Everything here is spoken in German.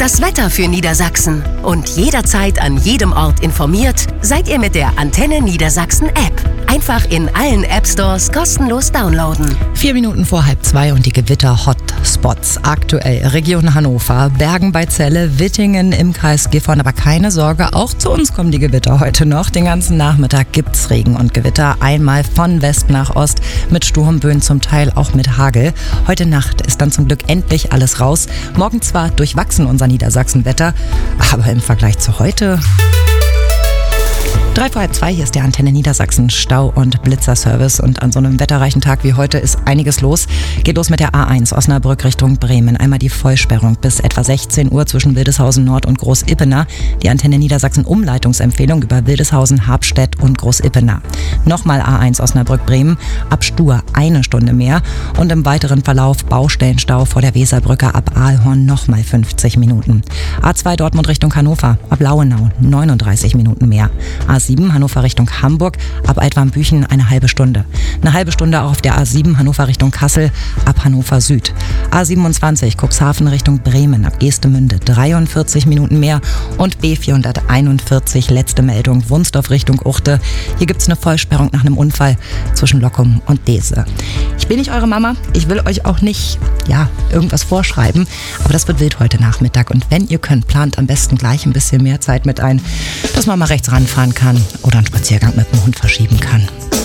Das Wetter für Niedersachsen. Und jederzeit an jedem Ort informiert seid ihr mit der Antenne Niedersachsen App. Einfach in allen App-Stores kostenlos downloaden. 4 Minuten vor 1:30 und die Gewitter-Hotspots. Aktuell Region Hannover, Bergen bei Celle, Wittingen im Kreis Gifhorn. Aber keine Sorge, auch zu uns kommen die Gewitter heute noch. Den ganzen Nachmittag gibt's Regen und Gewitter. Einmal von West nach Ost mit Sturmböen, zum Teil auch mit Hagel. Heute Nacht ist dann zum Glück endlich alles raus. Morgen zwar durchwachsen unser Niedersachsen-Wetter, aber im Vergleich zu heute... 3 vor 1:30, hier ist der Antenne Niedersachsen Stau- und Blitzerservice. Und an so einem wetterreichen Tag wie heute ist einiges los. Geht los mit der A1 Osnabrück Richtung Bremen. Einmal die Vollsperrung bis etwa 16 Uhr zwischen Wildeshausen Nord und Groß-Ippener. Die Antenne Niedersachsen Umleitungsempfehlung über Wildeshausen, Habstedt und Groß-Ippener. Nochmal A1 Osnabrück Bremen, ab Stur 1 Stunde mehr. Und im weiteren Verlauf Baustellenstau vor der Weserbrücke ab Aalhorn nochmal 50 Minuten. A2 Dortmund Richtung Hannover, ab Lauenau 39 Minuten mehr. A7 Hannover Richtung Hamburg, ab Altwarmbüchen eine halbe Stunde. Eine halbe Stunde auch auf der A7 Hannover Richtung Kassel, ab Hannover Süd. A27 Cuxhaven Richtung Bremen, ab Geestemünde 43 Minuten mehr. Und B441, letzte Meldung, Wunsdorf Richtung Uchte. Hier gibt's eine Vollsperrung nach einem Unfall zwischen Lockum und Dese. Ich bin nicht eure Mama, ich will euch auch nicht, irgendwas vorschreiben, aber das wird wild heute Nachmittag. Und wenn ihr könnt, plant am besten gleich ein bisschen mehr Zeit mit ein, dass man mal rechts ranfahren kann oder einen Spaziergang mit dem Hund verschieben kann.